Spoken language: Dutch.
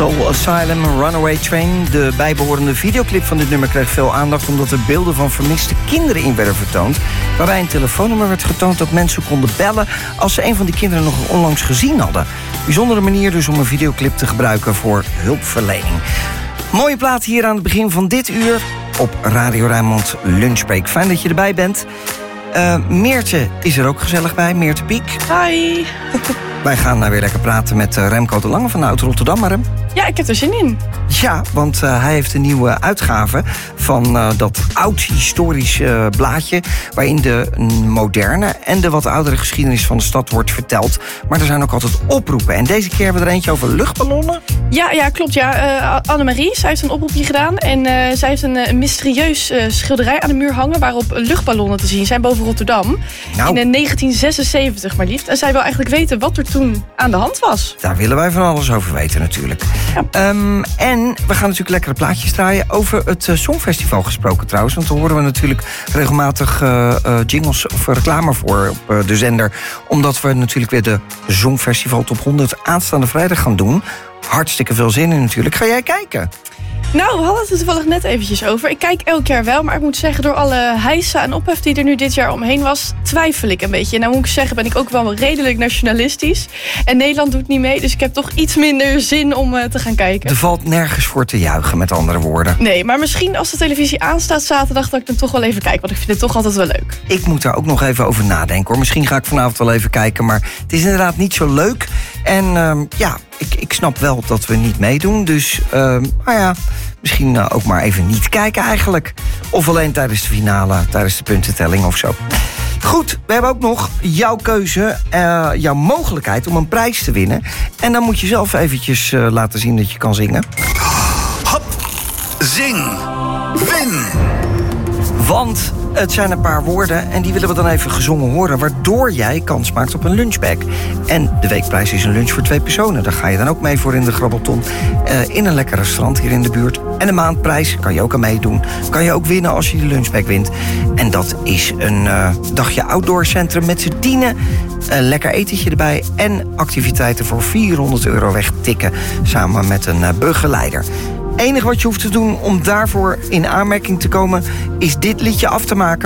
Soul Asylum, Runaway Train. De bijbehorende videoclip van dit nummer kreeg veel aandacht omdat er beelden van vermiste kinderen in werden vertoond. Waarbij een telefoonnummer werd getoond dat mensen konden bellen als ze een van die kinderen nog onlangs gezien hadden. Bijzondere manier dus om een videoclip te gebruiken voor hulpverlening. Mooie plaat hier aan het begin van dit uur op Radio Rijnmond Lunchbreak. Fijn dat je erbij bent. Meertje is er ook gezellig bij, Meertje Piek. Hi. Wij gaan weer lekker praten met Remco de Lange van de Oud-Rotterdam. Ja, ik heb er zin in. Ja, want hij heeft een nieuwe uitgave van dat oud-historisch blaadje, waarin de moderne en de wat oudere geschiedenis van de stad wordt verteld. Maar er zijn ook altijd oproepen. En deze keer hebben we er eentje over luchtballonnen. Ja, klopt. Ja. Annemarie, zij heeft een oproepje gedaan. En zij heeft een mysterieus schilderij aan de muur hangen waarop luchtballonnen te zien zijn boven Rotterdam. Nou. In 1976 maar liefst. En zij wil eigenlijk weten wat er toen aan de hand was. Daar willen wij van alles over weten natuurlijk. Ja. En we gaan natuurlijk lekkere plaatjes draaien. Over het Songfestival gesproken trouwens. Want daar horen we natuurlijk regelmatig jingles of reclame voor op de zender. Omdat we natuurlijk weer de Songfestival Top 100 aanstaande vrijdag gaan doen. Hartstikke veel zin in natuurlijk. Ga jij kijken? Nou, we hadden het er toevallig net eventjes over. Ik kijk elk jaar wel, maar ik moet zeggen, door alle heisa en ophef die er nu dit jaar omheen was, twijfel ik een beetje. En nou moet ik zeggen, ben ik ook wel redelijk nationalistisch. En Nederland doet niet mee, dus ik heb toch iets minder zin om te gaan kijken. Er valt nergens voor te juichen, met andere woorden. Nee, maar misschien als de televisie aanstaat zaterdag, dat ik dan toch wel even kijk. Want ik vind het toch altijd wel leuk. Ik moet daar ook nog even over nadenken, hoor. Misschien ga ik vanavond wel even kijken, maar het is inderdaad niet zo leuk. En ik snap wel dat we niet meedoen. Dus, misschien ook maar even niet kijken eigenlijk. Of alleen tijdens de finale, tijdens de puntentelling of zo. Goed, we hebben ook nog jouw keuze, jouw mogelijkheid om een prijs te winnen. En dan moet je zelf eventjes laten zien dat je kan zingen. Hop, zing, win. Want het zijn een paar woorden en die willen we dan even gezongen horen, waardoor jij kans maakt op een lunchbag. En de weekprijs is een lunch voor 2 personen. Daar ga je dan ook mee voor in de Grabbelton. In een lekker restaurant hier in de buurt. En de maandprijs kan je ook aan meedoen. Kan je ook winnen als je de lunchbag wint. En dat is een dagje outdoorcentrum met z'n 10. Een lekker etentje erbij. En activiteiten voor €400 wegtikken. Samen met een begeleider. Het enige wat je hoeft te doen om daarvoor in aanmerking te komen is dit liedje af te maken.